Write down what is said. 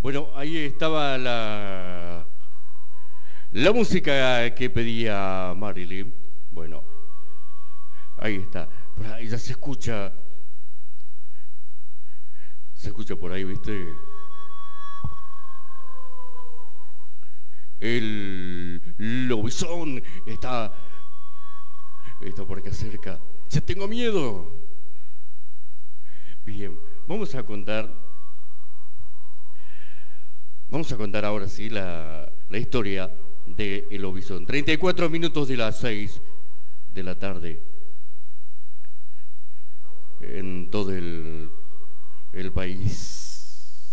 Bueno, ahí estaba la música que pedía Marilyn. Bueno, ahí está. Por ahí ya se escucha por ahí, ¿viste? El lobizón está por acá cerca. ¡Ya tengo miedo! Bien, Vamos a contar ahora sí la historia de El Lobizón. 34 minutos de las 6 de la tarde en todo el país.